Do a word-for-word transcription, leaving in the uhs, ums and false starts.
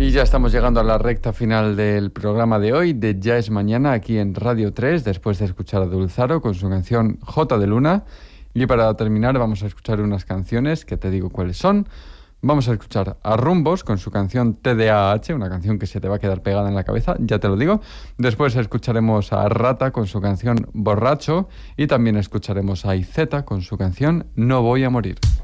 Y ya estamos llegando a la recta final del programa de hoy, de Ya es Mañana, aquí en Radio tres, después de escuchar a Dulzaro con su canción J de Luna. Y para terminar vamos a escuchar unas canciones que te digo cuáles son. Vamos a escuchar a Rumbos con su canción T D A H, una canción que se te va a quedar pegada en la cabeza, ya te lo digo. Después escucharemos a Rata con su canción Borracho y también escucharemos a Izeta con su canción No voy a morir.